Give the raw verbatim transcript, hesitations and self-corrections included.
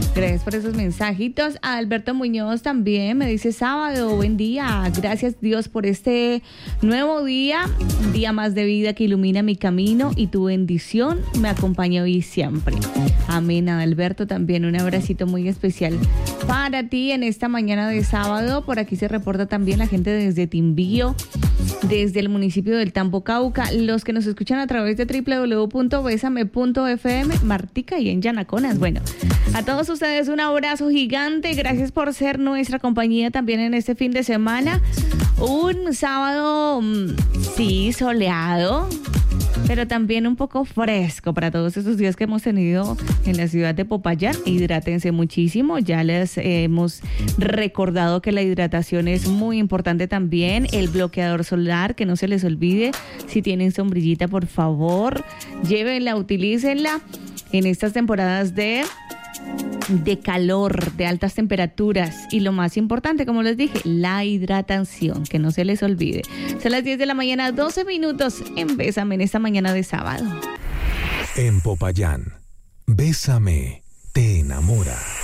Gracias por esos mensajitos. A Alberto Muñoz también me dice sábado, buen día. Gracias Dios por este nuevo día, un día más de vida que ilumina mi camino y tu bendición me acompaña hoy y siempre. Amén. A Alberto también un abracito muy especial para ti en esta mañana de sábado. Por aquí se reporta también la gente desde Timbío, desde el municipio del Tambo, Cauca, los que nos escuchan a través de doble u doble u doble u punto besame punto efe eme, Martica y en Yanaconas. Bueno, a todos ustedes un abrazo gigante, gracias por ser nuestra compañía también en este fin de semana. Un sábado, sí, soleado, pero también un poco fresco para todos esos días que hemos tenido en la ciudad de Popayán. Hidrátense muchísimo, ya les eh, hemos recordado que la hidratación es muy importante también. El bloqueador solar, que no se les olvide, si tienen sombrillita, por favor, llévenla, utilícenla en estas temporadas de... de calor, de altas temperaturas y lo más importante, como les dije, la hidratación, que no se les olvide. Son las diez de la mañana, doce minutos en Bésame en esta mañana de sábado. En Popayán, Bésame te enamora.